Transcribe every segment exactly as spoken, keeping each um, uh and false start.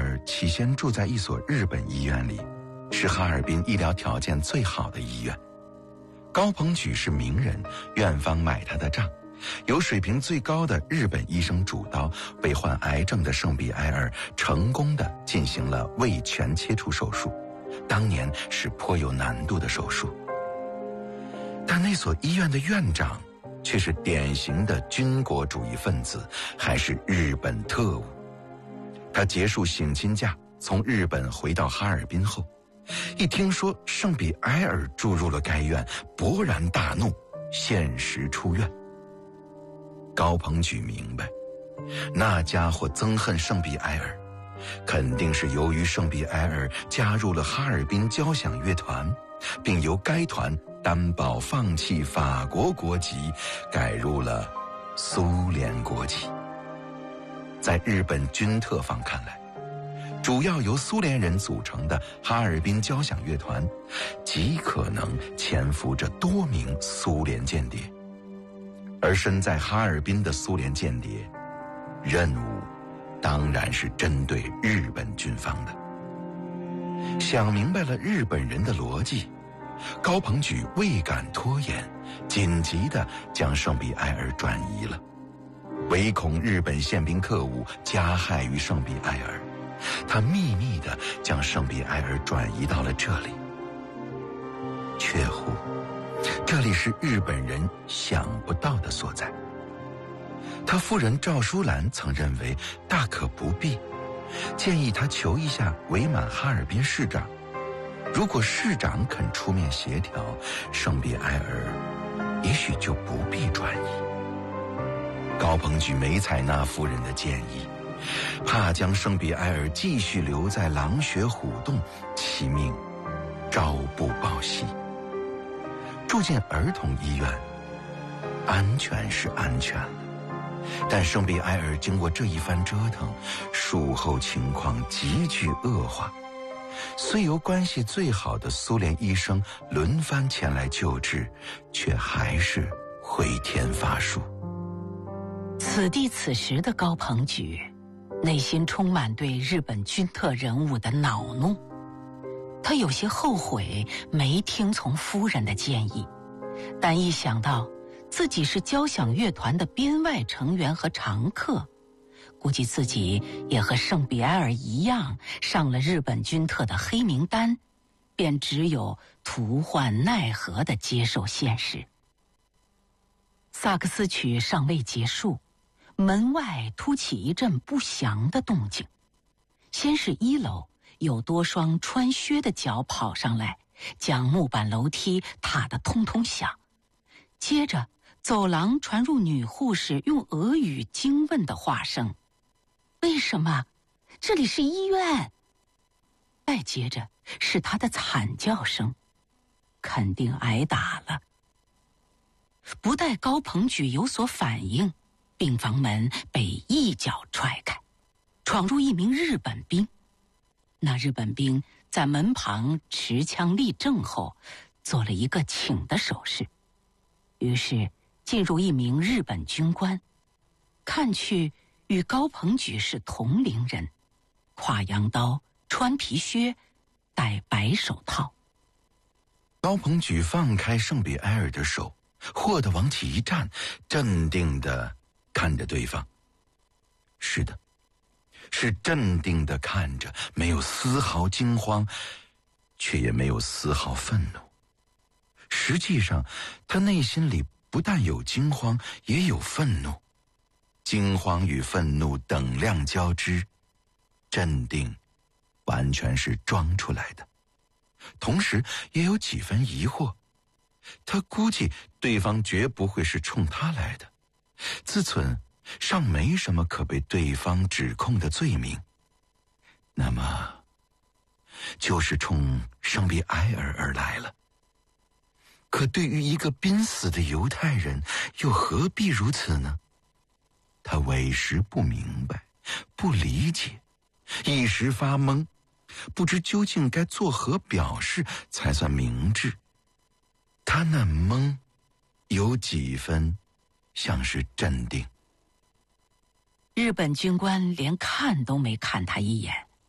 尔起先住在一所日本医院里，是哈尔滨医疗条件最好的医院。高鹏举是名人，院方买他的账，由水平最高的日本医生主刀，为患癌症的圣比埃尔成功地进行了胃全切除手术，当年是颇有难度的手术。但那所医院的院长却是典型的军国主义分子，还是日本特务。他结束省亲假，从日本回到哈尔滨后，一听说圣比埃尔住入了该院，勃然大怒，限时出院。高鹏举明白，那家伙憎恨圣比埃尔，肯定是由于圣比埃尔加入了哈尔滨交响乐团，并由该团担保放弃法国国籍，改入了苏联国籍。在日本军特方看来，主要由苏联人组成的哈尔滨交响乐团极可能潜伏着多名苏联间谍，而身在哈尔滨的苏联间谍任务当然是针对日本军方的。想明白了日本人的逻辑，高鹏举未敢拖延，紧急地将圣比埃尔转移了，唯恐日本宪兵特务加害于圣比埃尔，他秘密地将圣比埃尔转移到了这里。确乎，这里是日本人想不到的所在。他夫人赵淑兰曾认为大可不必，建议他求一下伪满哈尔滨市长，如果市长肯出面协调，圣比埃尔也许就不必转移。高鹏举没采纳夫人的建议，怕将圣比埃尔继续留在狼穴虎洞，其命朝不保夕。住进儿童医院，安全是安全了，但圣比埃尔经过这一番折腾，术后情况急剧恶化，虽由关系最好的苏联医生轮番前来救治，却还是回天乏术。 此地此时的高鹏举内心充满对日本军特人物的恼怒，他有些后悔没听从夫人的建议，但一想到自己是交响乐团的编外成员和常客，估计自己也和圣比埃尔一样上了日本军特的黑名单，便只有徒患奈何地接受现实。萨克斯曲尚未结束，门外突起一阵不祥的动静。先是一楼有多双穿靴的脚跑上来，将木板楼梯踏得通通响。接着走廊传入女护士用俄语惊问的话声：为什么？这里是医院。再接着是她的惨叫声，肯定挨打了。不待高鹏举有所反应，病房门被一脚踹开，闯入一名日本兵。那日本兵在门旁持枪立正后，做了一个请的手势。于是进入一名日本军官，看去与高鹏举是同龄人，挎洋刀，穿皮靴，戴白手套。 高鹏举放开圣比埃尔的手，霍地往起一站，镇定地看着对方。是的，是镇定地看着，没有丝毫惊慌，却也没有丝毫愤怒。实际上，他内心里不但有惊慌，也有愤怒，惊慌与愤怒等量交织，镇定完全是装出来的，同时也有几分疑惑。他估计对方绝不会是冲他来的，自忖尚没什么可被对方指控的罪名，那么就是冲圣比埃尔而来了。可对于一个濒死的犹太人，又何必如此呢？他委实不明白，不理解，一时发懵，不知究竟该作何表示才算明智。他那懵有几分像是镇定。 日本军官连看都没看他一眼，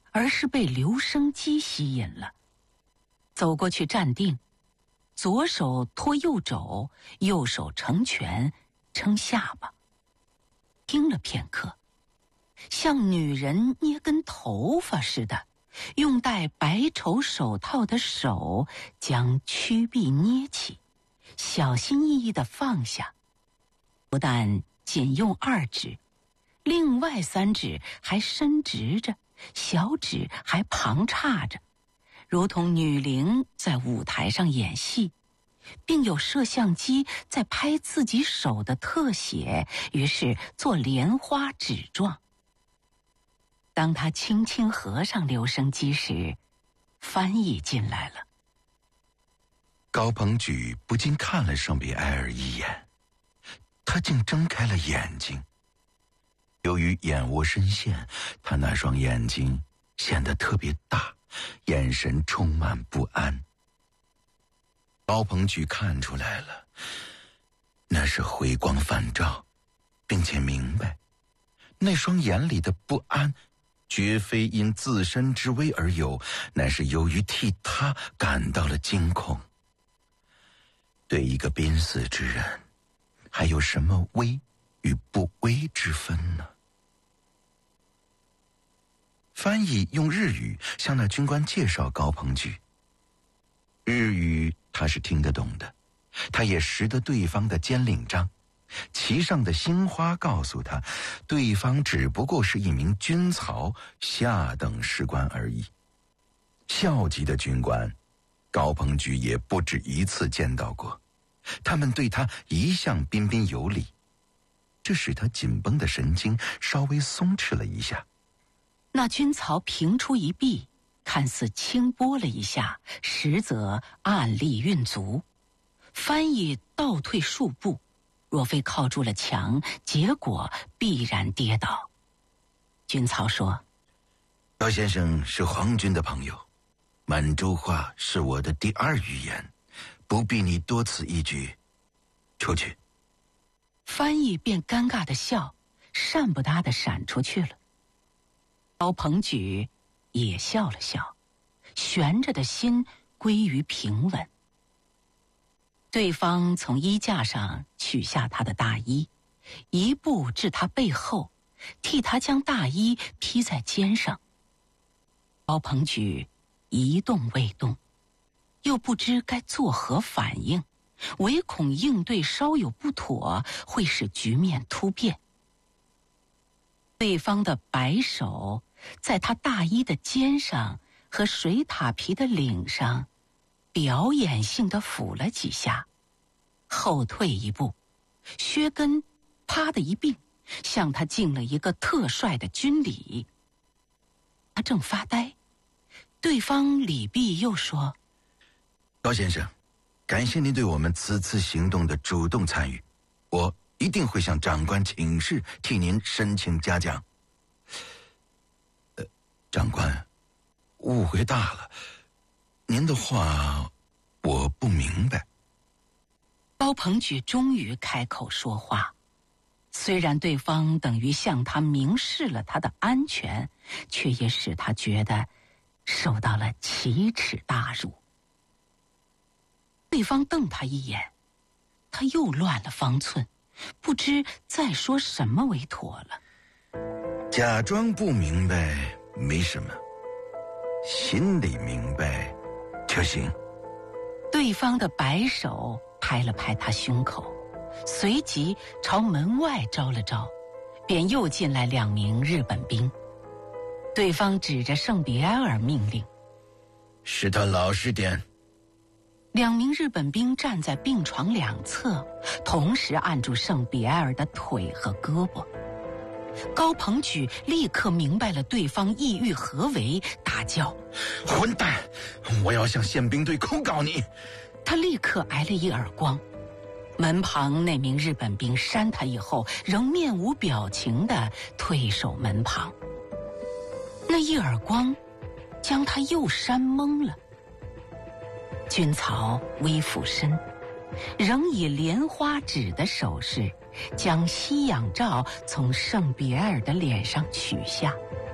而是被留声机吸引了。走过去站定，左手托右肘，右手成拳撑下巴，听了片刻，像女人捏根头发似的，用戴白绸手套的手将曲臂捏起，小心翼翼地放下。不但仅用二指，另外三指还伸直着，小指还旁叉着，如同女伶在舞台上演戏，并有摄像机在拍自己手的特写，于是做莲花指状。当他轻轻合上留声机时，翻译进来了。 高鹏举不禁看了圣比埃尔一眼，他竟睁开了眼睛。由于眼窝深陷，他那双眼睛显得特别大，眼神充满不安。高鹏举看出来了，那是回光返照，并且明白，那双眼里的不安绝非因自身之危而有，乃是由于替他感到了惊恐。对一个濒死之人，还有什么危与不危之分呢？翻译用日语向那军官介绍高鹏举。日语他是听得懂的，他也识得对方的尖领章，其上的星花告诉他，对方只不过是一名军曹下等士官而已。校级的军官，高鹏举也不止一次见到过，他们对他一向彬彬有礼，这使他紧绷的神经稍微松弛了一下。 那军曹平出一臂，看似轻拨了一下，实则按力运足。翻译倒退数步，若非靠住了墙，结果必然跌倒。军曹说： 高先生是皇军的朋友，满洲话是我的第二语言，不必你多此一举，出去。 翻译便尴尬的笑，善不搭的闪出去了。高鹏举也笑了笑，悬着的心归于平稳。对方从衣架上取下他的大衣，一步至他背后，替他将大衣披在肩上。高鹏举一动未动，又不知该作何反应，唯恐应对稍有不妥，会使局面突变。对方的白手在他大衣的肩上和水獭皮的领上表演性地抚了几下，后退一步，靴跟啪的一并，向他敬了一个特帅的军礼。他正发呆，对方礼毕又说： 高先生，感谢您对我们此次行动的主动参与，我一定会向长官请示，替您申请嘉奖。呃，长官，误会大了，您的话我不明白。 高鹏举终于开口说话，虽然对方等于向他明示了他的安全，却也使他觉得受到了奇耻大辱。对方瞪他一眼，他又乱了方寸，不知再说什么为妥了。 假装不明白没什么，心里明白就行。 对方的白手拍了拍他胸口，随即朝门外招了招，便又进来两名日本兵。对方指着圣比埃尔命令： 使他老实点。 两名日本兵站在病床两侧，同时按住圣比埃尔的腿和胳膊。高鹏举立刻明白了对方意欲何为，大叫： 混蛋，我要向宪兵队控告你。 他立刻挨了一耳光，门旁那名日本兵扇他以后，仍面无表情地退守门旁。那一耳光将他又扇懵了。军曹微俯身，仍以莲花指的手势将西洋罩从圣比埃尔的脸上取下，